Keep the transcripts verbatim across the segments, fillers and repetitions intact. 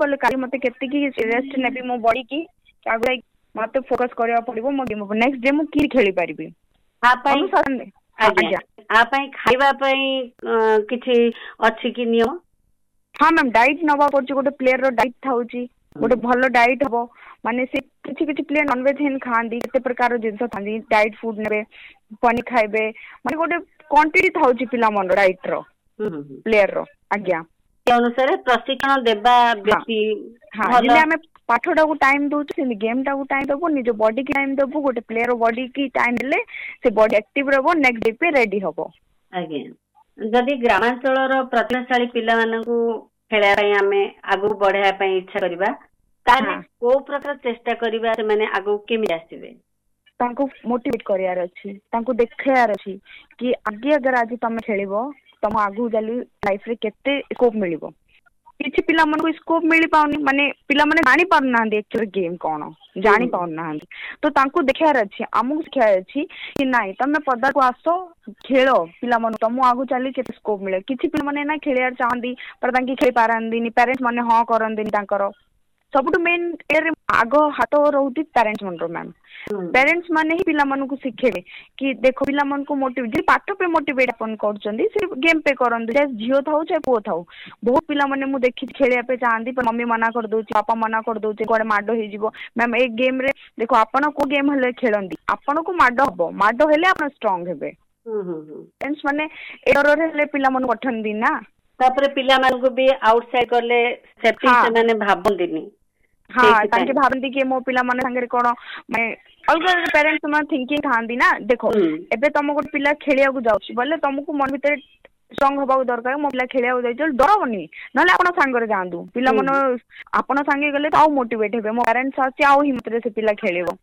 बोले काली मते केते की रेस्ट नेबी मो बॉडी की आगु मते फोकस करया पड़िबो मो गेम नेक्स्ट डे मु की खेली परिबी आ पई अनुसार ने आज्ञा आ पई खाइबा पई किछि अछि कि नियम हां मैम डाइट नबा पड़छ गोटे प्लेयर रो डाइट थाउची गोटे भलो डाइट हबो माने से किछि किछि प्लेयर नॉन वेज हेन खांदी केते प्रकार जिंस थांदी डाइट फूड नेबे पनी खाइबे माने गोटे क्वांटिटी थाउची पिला मन डाइट रो प्लेयर रो आज्ञा के अनुसार प्रशिक्षण देबा व्यक्ति हां जिले हमें पाठटा को टाइम दोछ से गेम टा को टाइम देबो निजो बॉडी की टाइम देबो गोटे प्लेयर बॉडी की टाइम देले से बॉडी एक्टिव रहबो नेक्स्ट डे पे रेडी हबो आगे जदि ग्रामांचल रो प्रतिभाशाली पिला मानकू खेला पई हमें आगु बढ़ाया पई इच्छा करबा ताने को प्रकार चेष्टा करबा से माने आगु केमि आसीबे तांको मोटिवेट करियार अछि तांको देखायार अछि कि आगे अगर आज तमे खेलिबो तम आगु जाली लाइफ रे केते स्कोप मिलिबो किछि पिला मन को स्कोप मिली पाउनी माने पिला माने जानि पाउ ना एक्चुअली गेम कोन जानि पाउ ना तो तांको देखायार अछि आमु सिखायार अछि कि नाही तमे पदा को आसो खेलो पिला मन तम आगु चाली केते स्कोप मिले किछि पिला माने ना खेलियार चाहंदी पर तांकी खेली पारंदी नि पेरेंट्स माने हां करंदी नि तांकर सबटु मेन एरे आगो हाथ रहउती पेरेंट्स मन रो मैम पेरेंट्स माने ही पिला मन को सिखेबे कि देखो पिला मन को मोटिवेट पाठ पे मोटिवेट अपन करचंदी से गेम पे करंदी जे झियो थाउ चाहे पुओ थाउ बहुत पिला माने मु देखि खेलिया पे चाहंदी पर मम्मी मना कर दोची पापा मना कर दोचे कोडे माडो हे जिवो मैम एक गेम रे देखो आपण को गेम हले खेलंदी आपण को माडो हबो माडो हेले आपण स्ट्रांग हेबे हम्म हम्म पेरेंट्स माने एरर हेले पिला मन गठन दी ना तापरे पिला मन को भी आउटसाइड करले सेफ्टी से माने भाबंदिनी हाँ तांके भाबंदी कि मो पिला माने संगे कोन मैं अलग पेरेंट्स मन थिंकिंग थांदी ना देखो एबे तुम गोटे पिला खेलिया को जाउछी बोले तुमको मन भीतर स्ट्रांग होबा दरकार मो पिला खेलिया को जाइछल डरबनी नले आपण संगे जांदू पिला मन आपण संगे गले ताऊ मोटिवेट हेबे मो पेरेंट्स आसी आउ हिम्मत रे से पिला खेलिबो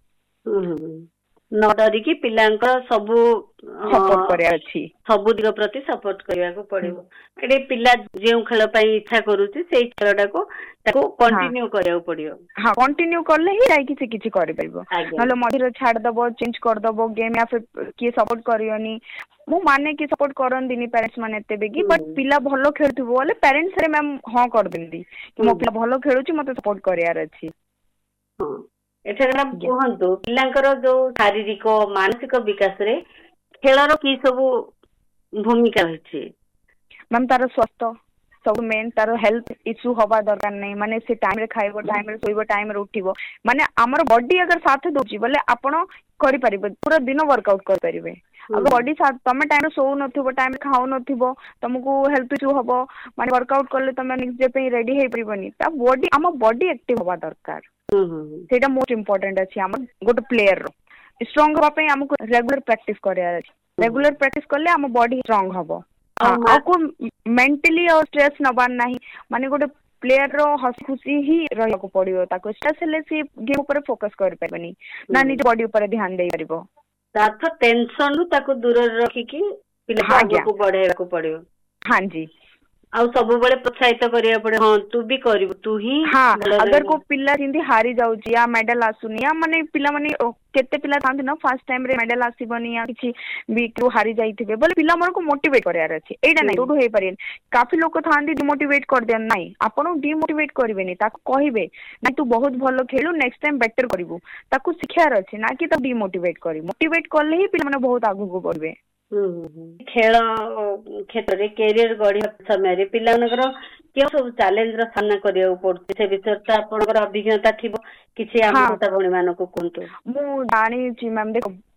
न डरी कि पिलांकर सबु सपोर्ट करिया अछि सबु दिग प्रति सपोर्ट करिया को पड़िबो एडे पिला जेउ खेल पई इच्छा करूची सेई खेलडा को ताको कंटिन्यू करिया पड़ियो हां कंटिन्यू करले ही राई किछि किछि करि परबो नले मधिर छाड़ दबो चेंज कर दबो गेम या फिर की सपोर्ट करियोनी मु माने कि सपोर्ट करन दिनी पेरेंट्स माने एते बेगी बट पिला भलो खेलथुबो बोले पेरेंट्स रे मैम हां कर दिंदी कि मो पिला भलो खेलुची मते सपोर्ट करियार अछि हां एठरा कहंतु पिलांकर जो शारीरिक मानसिक विकास रे खेलर की सब भूमिका होछि मैम तार स्वास्थ्य सब मेन तार हेल्थ इश्यू हवा दरकार नहीं माने से टाइम रे खाइबो टाइम रे सोइबो टाइम रे उठिबो माने हमर बॉडी अगर साथ दोची बोले आपण करि परिबो पूरा दिन वर्कआउट कर परिबे अगर बॉडी साथ तमे टाइम रे सो नथिबो टाइम रे खाओ नथिबो तुमको हेल्थ इश्यू हबो माने वर्कआउट करले तमे नेक्स्ट डे पे रेडी हे परिबोनी ता बॉडी हम बॉडी एक्टिव हवा दरकार सेटा मोस्ट इंपोर्टेंट अछि हम गोटे प्लेयर रो स्ट्रांग हवा पे हमको रेगुलर प्रैक्टिस करिया अछि रेगुलर प्रैक्टिस करले हम बॉडी स्ट्रांग हबो आ को मेंटली और स्ट्रेस नबार नाही माने गोटे प्लेयर रो हस खुशी ही रहला को पड़ियो ताको स्ट्रेस ले से गेम ऊपर फोकस कर पाबनी ना निज बॉडी ऊपर ध्यान दे परिबो ताथ टेंशन रु ताको दूर रखी कि पिला को बढ़ेला को पड़ियो हां जी आ सब बेले प्रोत्साहित करिया पड़े हां तू भी करिवु तू ही हां अगर को पिला जिंदी हारी जाउची या मेडल आसुनी या माने पिला माने केते पिला थांती ना फर्स्ट टाइम रे मेडल आसीबनी या किछि वीक रो हारी जाईथिबे बोले पिला मन को मोटिवेट करियार अछि एडा नै टोडू हे परिन काफी लोक थांती डिमोटिवेट कर देन नाही आपण डिमोटिवेट करबेनी ताको कहिबे ना तू बहुत भलो खेलु नेक्स्ट टाइम बेटर करिवु ताको सिखियार अछि ना कि त डिमोटिवेट करी मोटिवेट करले ही पिला माने बहुत आगु को बढ़बे खेल क्षेत्र रे कैरियर गढ़ी समय रे पिलानकर के सब चैलेंज रा सामना करिया पड़ते से विषय त आपनकर अभिज्ञता थिबो किछि हम कोटा भणी मानको कोंतो मु जानि छि मैम देखो